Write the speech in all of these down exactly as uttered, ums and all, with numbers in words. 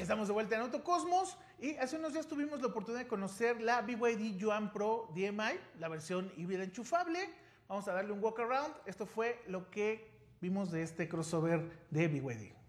Estamos de vuelta en Autocosmos y hace unos días tuvimos la oportunidad de conocer la B Y D Yuan Pro D M I, la versión híbrida enchufable. Vamos a darle un walk around. Esto fue lo que vimos de este crossover de B Y D.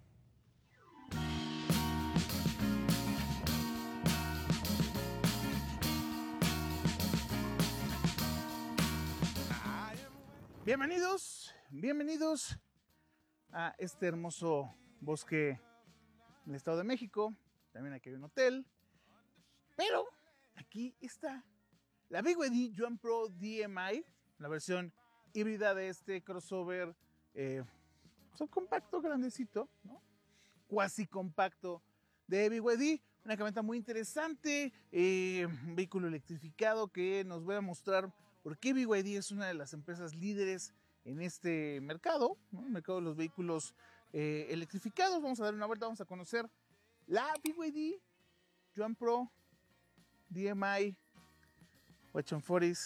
Bienvenidos, bienvenidos a este hermoso bosque en el Estado de México. También aquí hay un hotel, pero aquí está la B Y D Yuan Pro D M I, la versión híbrida de este crossover eh, subcompacto, grandecito, ¿no? Cuasi compacto de B Y D. Una camioneta muy interesante, eh, un vehículo electrificado que nos va a mostrar por qué B Y D es una de las empresas líderes en este mercado, ¿no? El mercado de los vehículos eh, electrificados. Vamos a dar una vuelta, vamos a conocer la B Y D Yuan Pro D M I ocho cuarenta.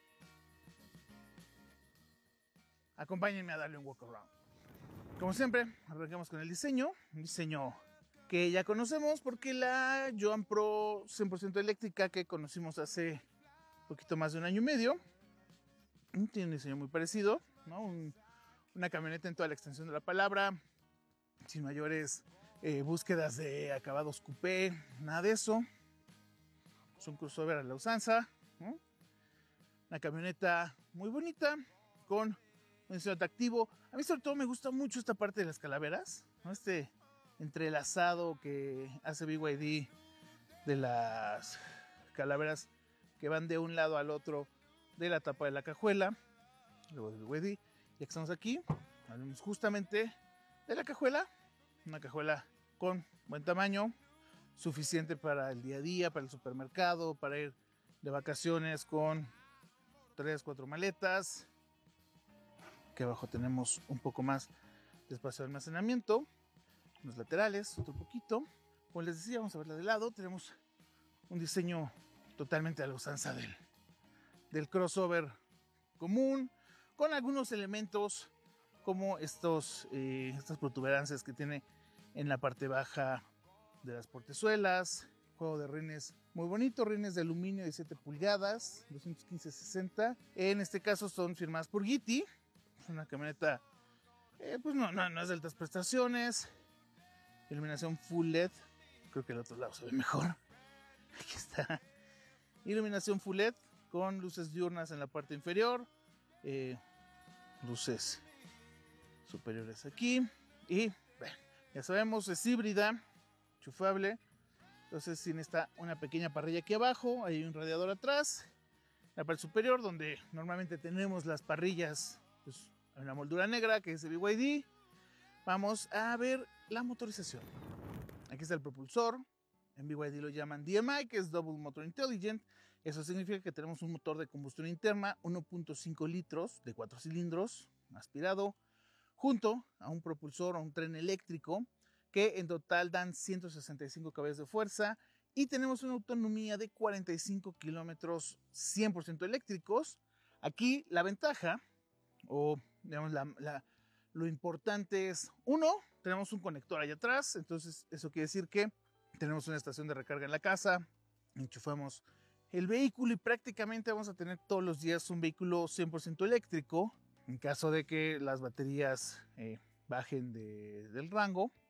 Acompáñenme a darle un walk around. Como siempre, arranquemos con el diseño. Un diseño que ya conocemos porque la Yuan Pro cien por ciento eléctrica que conocimos hace un poquito más de un año y medio tiene un diseño muy parecido, ¿no? Un, una camioneta en toda la extensión de la palabra, sin mayores eh, búsquedas de acabados coupé, nada de eso. Es un crossover a la usanza, ¿no? Una camioneta muy bonita con un diseño atractivo. A mí sobre todo me gusta mucho esta parte de las calaveras, ¿no? Este entrelazado que hace B Y D de las calaveras que van de un lado al otro de la tapa de la cajuela, luego del B Y D. Ya que estamos aquí, hablemos justamente de la cajuela. Una cajuela con buen tamaño, suficiente para el día a día, para el supermercado, para ir de vacaciones con tres, cuatro maletas. Aquí abajo tenemos un poco más de espacio de almacenamiento. Los laterales, otro poquito. Como les decía, vamos a verla de lado. Tenemos un diseño totalmente a la usanza del, del crossover común, con algunos elementos como estos, eh, estas protuberancias que tiene en la parte baja de las portezuelas. Juego de rines muy bonito, rines de aluminio de siete pulgadas, doscientos quince sesenta. En este caso son firmadas por Gitti. Es una camioneta, eh, pues no, no, no es de altas prestaciones. Iluminación full L E D. Creo que el otro lado se ve mejor. Aquí está. Iluminación full L E D con luces diurnas en la parte inferior. Eh, luces superiores aquí. Y bueno, ya sabemos, es híbrida, enchufable. Entonces tiene esta una pequeña parrilla aquí abajo. Hay un radiador atrás. La parte superior, donde normalmente tenemos las parrillas, pues hay una moldura negra que es de B Y D. Vamos a ver la motorización. Aquí está el propulsor. En B Y D lo llaman D M I, que es Double Motor Intelligent. Eso significa que tenemos un motor de combustión interna, uno punto cinco litros de cuatro cilindros, aspirado, junto a un propulsor o un tren eléctrico, que en total dan ciento sesenta y cinco caballos de fuerza. Y tenemos una autonomía de cuarenta y cinco kilómetros cien por ciento eléctricos. Aquí la ventaja, o digamos la... la Lo importante es, uno, tenemos un conector allá atrás, entonces eso quiere decir que tenemos una estación de recarga en la casa, enchufamos el vehículo y prácticamente vamos a tener todos los días un vehículo cien por ciento eléctrico. En caso de que las baterías eh, bajen de, del rango,